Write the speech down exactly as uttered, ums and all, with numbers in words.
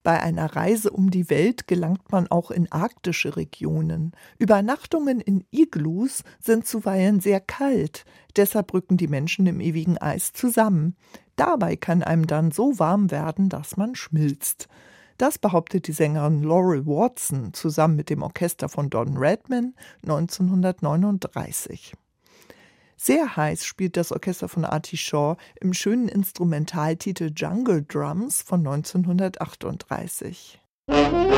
Bei einer Reise um die Welt gelangt man auch in arktische Regionen. Übernachtungen in Iglus sind zuweilen sehr kalt, deshalb rücken die Menschen im ewigen Eis zusammen. Dabei kann einem dann so warm werden, dass man schmilzt. Das behauptet die Sängerin Laurel Watson zusammen mit dem Orchester von Don Redman neunzehnhundertneununddreißig. Sehr heiß spielt das Orchester von Artie Shaw im schönen Instrumentaltitel Jungle Drums von neunzehnhundertachtunddreißig.